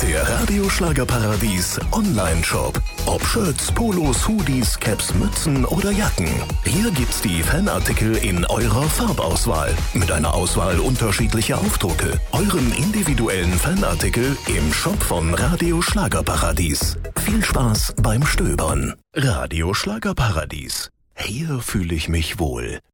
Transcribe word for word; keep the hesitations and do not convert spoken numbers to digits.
Der Radio Schlagerparadies Online-Shop. Ob Shirts, Polos, Hoodies, Caps, Mützen oder Jacken. Hier gibt's die Fanartikel in eurer Farbauswahl. Mit einer Auswahl unterschiedlicher Aufdrucke. Euren individuellen Fanartikel im Shop von Radio Schlagerparadies. Viel Spaß beim Stöbern. Radio Schlagerparadies. Hier fühle ich mich wohl.